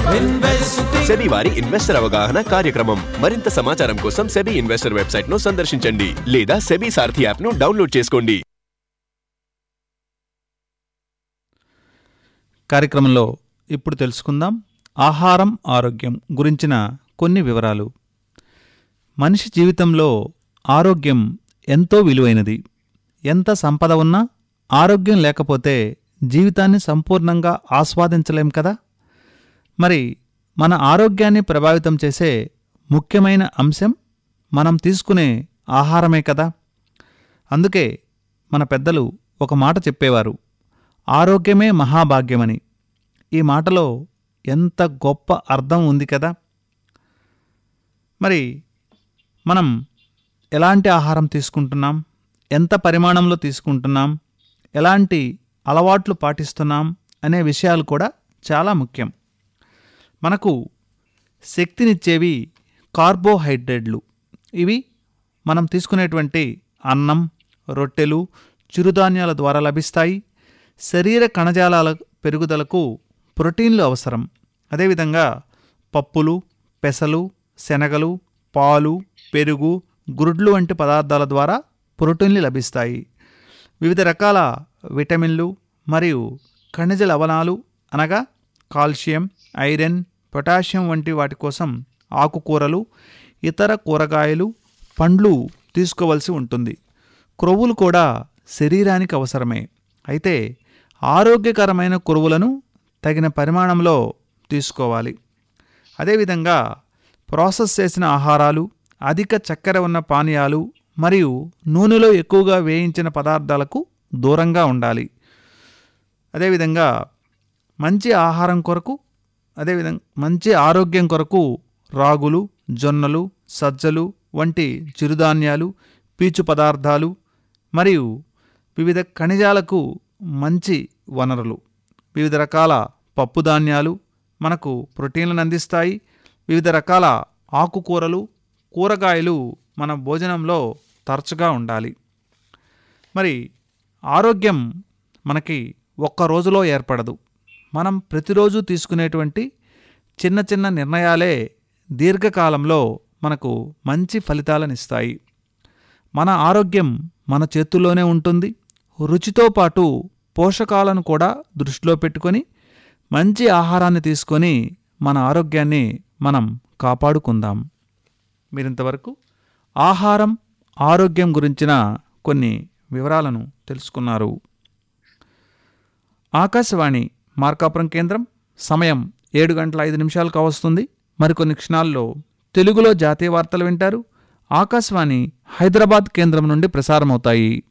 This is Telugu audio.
సెబీ వారి ఇన్వెస్టర్ అవగాహన కార్యక్రమం. మరింత సమాచారం కోసం సెబీ ఇన్వెస్టర్ వెబ్సైట్ ను సందర్శించండి లేదా సెబీ సారథి యాప్ ను డౌన్లోడ్ చేసుకోండి. కార్యక్రమంలో ఇప్పుడు తెలుసుకుందాం ఆహారం ఆరోగ్యం గురించిన కొన్ని వివరాలు. మనిషి జీవితంలో ఆరోగ్యం ఎంతో విలువైనది. ఎంత సంపద ఉన్నా ఆరోగ్యం లేకపోతే జీవితాన్ని సంపూర్ణంగా ఆస్వాదించలేం కదా. మరి మన ఆరోగ్యాన్ని ప్రభావితం చేసే ముఖ్యమైన అంశం మనం తీసుకునే ఆహారమే కదా. అందుకే మన పెద్దలు ఒక మాట చెప్పేవారు, ఆరోగ్యమే మహాభాగ్యమని. ఈ మాటలో ఎంత గొప్ప అర్థం ఉంది కదా. మరి మనం ఎలాంటి ఆహారం తీసుకుంటున్నాం, ఎంత పరిమాణంలో తీసుకుంటున్నాం, ఎలాంటి అలవాట్లు పాటిస్తున్నాం అనే విషయాలు కూడా చాలా ముఖ్యం. మనకు శక్తినిచ్చేవి కార్బోహైడ్రేట్లు. ఇవి మనం తీసుకునేటువంటి అన్నం, రొట్టెలు, చిరుధాన్యాల ద్వారా లభిస్తాయి. శరీర కణజాలాల పెరుగుదలకు ప్రోటీన్లు అవసరం. అదేవిధంగా పప్పులు, పెసలు, శనగలు, పాలు, పెరుగు, గుడ్లు వంటి పదార్థాల ద్వారా ప్రోటీన్లు లభిస్తాయి. వివిధ రకాల విటమిన్లు మరియు ఖనిజ లవణాలు అనగా కాల్షియం, ఐరన్, పొటాషియం వంటి వాటి కోసం ఆకుకూరలు, ఇతర కూరగాయలు, పండ్లు తీసుకోవలసి ఉంటుంది. క్రొవ్వులు కూడా శరీరానికి అవసరమే. అయితే ఆరోగ్యకరమైన క్రొవ్వులను తగిన పరిమాణంలో తీసుకోవాలి. అదేవిధంగా ప్రాసెస్ చేసిన ఆహారాలు, అధిక చక్కెర ఉన్న పానీయాలు మరియు నూనెలో ఎక్కువగా వేయించిన పదార్థాలకు దూరంగా ఉండాలి. అదేవిధంగా మంచి ఆహారం కొరకు, మంచి ఆరోగ్యం కొరకు రాగులు, జొన్నలు, సజ్జలు వంటి చిరుధాన్యాలు, పీచు పదార్థాలు మరియు వివిధ ఖనిజాలకు మంచి వనరులు. వివిధ రకాల పప్పుధాన్యాలు మనకు ప్రోటీన్లను అందిస్తాయి. వివిధ రకాల ఆకుకూరలు, కూరగాయలు మన భోజనంలో తరచుగా ఉండాలి. మరి ఆరోగ్యం మనకి ఒక్క రోజులో ఏర్పడదు. మనం ప్రతిరోజు తీసుకునేటువంటి చిన్న చిన్న నిర్ణయాలే దీర్ఘకాలంలో మనకు మంచి ఫలితాలనిస్తాయి. మన ఆరోగ్యం మన చేతుల్లోనే ఉంటుంది. రుచితో పాటు పోషకాలను కూడా దృష్టిలో పెట్టుకొని మంచి ఆహారాన్ని తీసుకొని మన ఆరోగ్యాన్ని మనం కాపాడుకుందాం. మీరింతవరకు ఆహారం ఆరోగ్యం గురించిన కొన్ని వివరాలను తెలుసుకున్నారు. ఆకాశవాణి మార్కాపురం కేంద్రం, సమయం 7:05 కావస్తుంది. మరికొన్ని క్షణాల్లో తెలుగులో జాతీయ వార్తలు వింటారు. ఆకాశవాణి హైదరాబాద్ కేంద్రం నుండి ప్రసారమవుతాయి.